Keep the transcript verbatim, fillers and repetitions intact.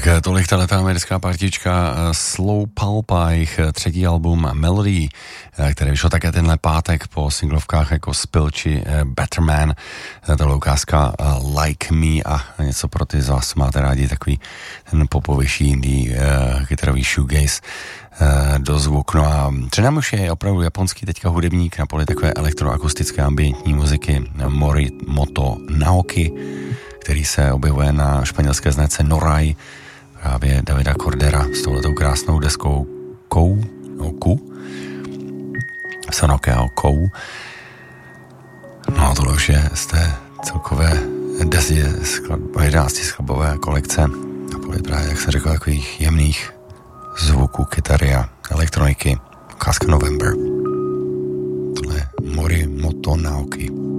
tolik tato americká partička Slow Pulpa, jejich třetí album Melody, který vyšlo také tenhle pátek po singlovkách jako Spill či Better Man. Tato ukázka Like Me a něco pro ty z vás máte rádi, takový ten popovější indie kytarový shoegaze do zvuk. No a před námi už je opravdu japonský teďka hudebník na poli takové elektroakustické ambientní muziky Morimoto Naoki, který se objevuje na španělské značce Norai, právě Davida Cordera s touhletou krásnou deskou Kou, no Ku, Sonokeo Kou. No a tohle už je z té celkové desy, jedenácti skladbové kolekce na poli právě, jak jsem řekl, takových jemných zvuků kytary a elektroniky. Ukázka November. Tohle je Morimoto Naoki.